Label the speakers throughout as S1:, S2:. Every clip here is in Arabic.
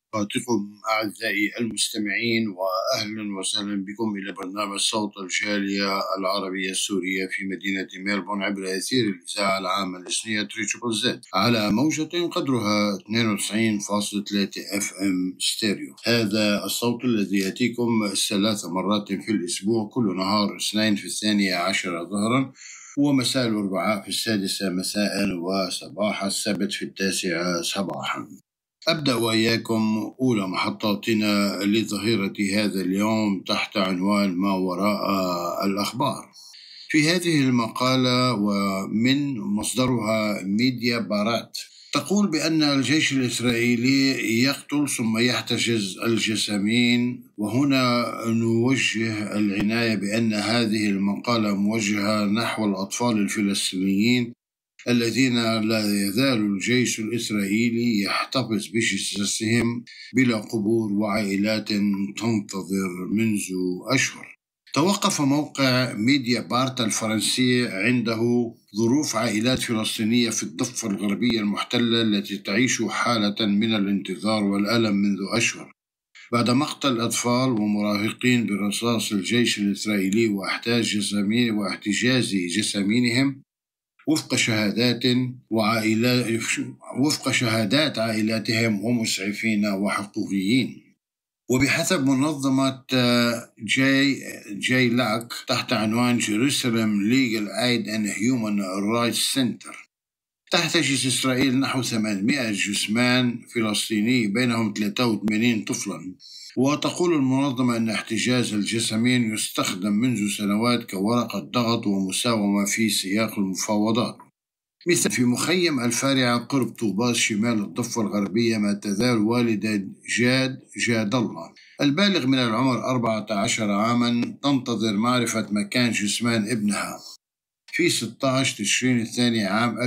S1: أوقاتكم أعزائي المستمعين، وأهلا وسهلا بكم إلى برنامج صوت الجالية العربية السورية في مدينة ميلبورن عبر أثير الإذاعة العامة الإسلامية تريبل زد على موجة قدرها 92.3 FM ستيريو. هذا الصوت الذي يأتيكم 3 مرات في الأسبوع، كل نهار اثنين في 12 ظهرا، ومساء الأربعاء في 6 مساء، وصباح السبت في 9 صباحا. أبدأ وإياكم أولى محطاتنا لظهيرة هذا اليوم تحت عنوان ما وراء الأخبار. في هذه المقالة ومن مصدرها ميديا بارات، تقول بأن الجيش الإسرائيلي يقتل ثم يحتجز الجسامين، وهنا نوجه العناية بأن هذه المقالة موجهة نحو الأطفال الفلسطينيين الذين لا يزال الجيش الإسرائيلي يحتفظ بجثثهم بلا قبور، وعائلات تنتظر منذ أشهر. توقف موقع ميديا بارت الفرنسي عنده ظروف عائلات فلسطينية في الضفة الغربية المحتلة التي تعيش حالة من الانتظار والألم منذ أشهر بعد مقتل أطفال ومراهقين برصاص الجيش الإسرائيلي واحتجاز جسامينهم وفق شهادات عائلاتهم ومسعفين وحقوقيين. وبحسب منظمة جي لاك تحت عنوان Jerusalem Legal Aid and Human Rights Center، تحتجز إسرائيل نحو 800 جثمان فلسطيني بينهم 83 طفلا. وتقول المنظمة أن احتجاز الجسامين يستخدم منذ سنوات كورقة ضغط ومساومة في سياق المفاوضات، مثل في مخيم الفارعة قرب طوباس شمال الضفة الغربية. ما تزال والدة جاد الله البالغ من العمر 14 عاما تنتظر معرفة مكان جثمان ابنها. في 16 تشرين الثاني عام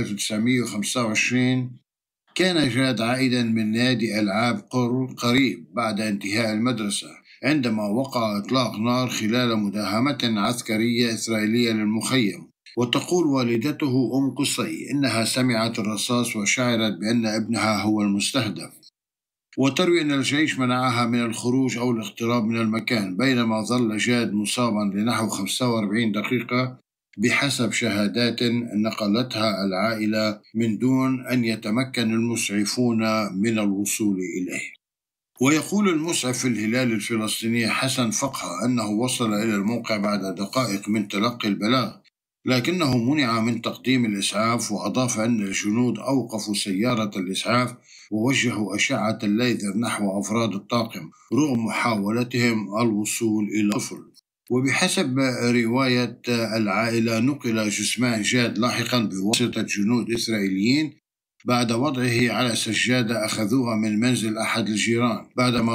S1: 1925 كان جاد عائدا من نادي ألعاب قريب بعد انتهاء المدرسة عندما وقع إطلاق نار خلال مداهمة عسكرية إسرائيلية للمخيم. وتقول والدته أم قصي إنها سمعت الرصاص وشعرت بأن ابنها هو المستهدف، وتروي أن الجيش منعها من الخروج أو الاقتراب من المكان، بينما ظل جاد مصابا لنحو 45 دقيقة بحسب شهادات نقلتها العائلة من دون أن يتمكن المسعفون من الوصول إليه. ويقول المسعف في الهلال الفلسطيني حسن فقه أنه وصل إلى الموقع بعد دقائق من تلقي البلاغ، لكنه منع من تقديم الإسعاف. وأضاف أن الجنود أوقفوا سيارة الإسعاف ووجهوا أشعة الليزر نحو أفراد الطاقم رغم محاولتهم الوصول إلى الطفل. وبحسب رواية العائلة نقل جثمان جاد لاحقا بواسطة جنود إسرائيليين بعد وضعه على سجادة أخذوها من منزل أحد الجيران بعدما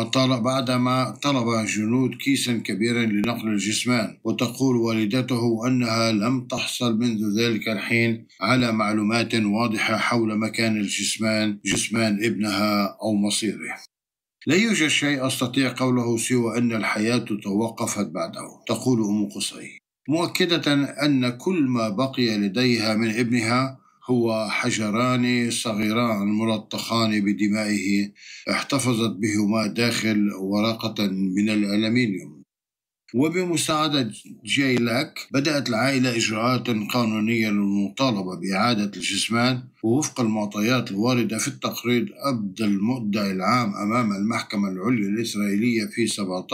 S1: طلب جنود كيسا كبيرا لنقل الجثمان. وتقول والدته أنها لم تحصل منذ ذلك الحين على معلومات واضحة حول مكان جثمان ابنها أو مصيره. لا يوجد شيء أستطيع قوله سوى أن الحياة توقفت بعده، تقول أم قصي، مؤكدة أن كل ما بقي لديها من ابنها هو حجران صغيران ملطخان بدمائه احتفظت بهما داخل ورقة من الألمنيوم. وبمساعدة جي لاك بدأت العائلة إجراءات قانونية للمطالبة بإعادة الجثمان، ووفق المعطيات الواردة في التقرير أبدى المدعي العام أمام المحكمة العليا الإسرائيلية في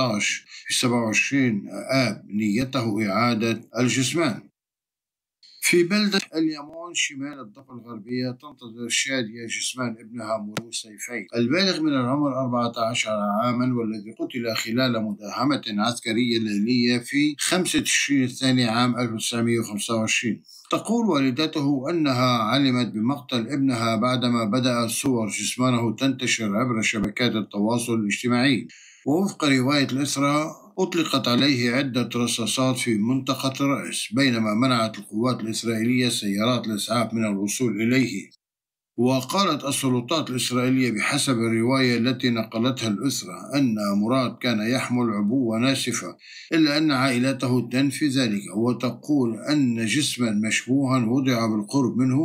S1: 27 آب نيته إعادة الجثمان. في بلدة اليمون شمال الضفة الغربية تنتظر شادية جثمان ابنها مرو سيفين البالغ من العمر 14 عاما، والذي قتل خلال مداهمة عسكرية ليلية في 5 تشرين الثاني عام 1925. تقول والدته أنها علمت بمقتل ابنها بعدما بدأت صور جثمانه تنتشر عبر شبكات التواصل الاجتماعي. ووفق رواية الأسرة أطلقت عليه عدة رصاصات في منطقة الرأس بينما منعت القوات الإسرائيلية سيارات الإسعاف من الوصول إليه. وقالت السلطات الإسرائيلية بحسب الرواية التي نقلتها الأسرة أن مراد كان يحمل عبوة ناسفة، إلا أن عائلته تنفي ذلك. وتقول أن جسما مشبوها وضع بالقرب منه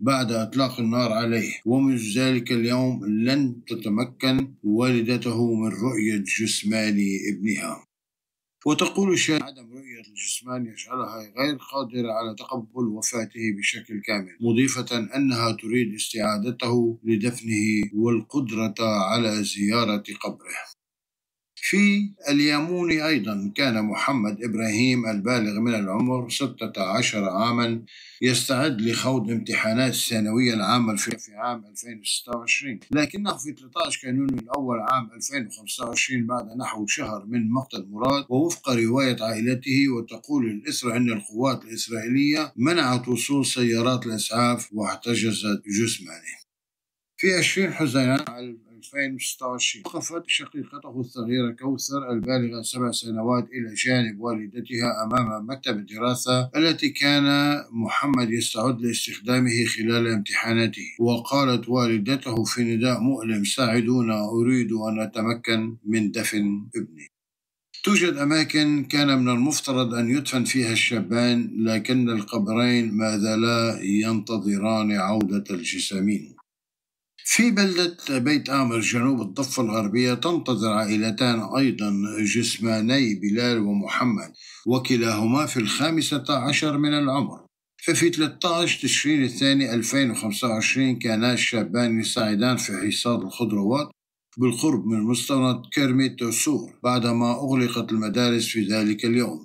S1: بعد إطلاق النار عليه، ومنذ ذلك اليوم لن تتمكن والدته من رؤية جثمان ابنها. وتقول الشاهد عدم رؤية الجثمان يجعلها غير قادرة على تقبل وفاته بشكل كامل، مضيفة أنها تريد استعادته لدفنه والقدرة على زيارة قبره. في الياموني أيضا كان محمد إبراهيم البالغ من العمر 16 عاما يستعد لخوض امتحانات الثانوية العامة في عام 2026، لكنه في 13 كانون الأول عام 2025 بعد نحو شهر من مقتل مراد. ووفق رواية عائلته وتقول الأسرة أن القوات الإسرائيلية منعت وصول سيارات الإسعاف واحتجزت جثمانه. في 20 حزيران 2026 وقفت شقيقته الصغيرة كوثر البالغة 7 سنوات إلى جانب والدتها أمام مكتب الدراسة التي كان محمد يستعد لاستخدامه خلال امتحاناته، وقالت والدته في نداء مؤلم: ساعدونا، أريد أن أتمكن من دفن ابني. توجد أماكن كان من المفترض أن يدفن فيها الشابان، لكن القبرين ما زالا ينتظران عودة الجسامين. في بلدة بيت آمر جنوب الضفة الغربية تنتظر عائلتان أيضا جسماني بلال ومحمد، وكلاهما في 15 من العمر. ففي 13 تشرين الثاني 2025 كانا الشابان يساعدان في حصاد الخضروات بالقرب من مستوطنة كرمي توسور بعدما أغلقت المدارس في ذلك اليوم.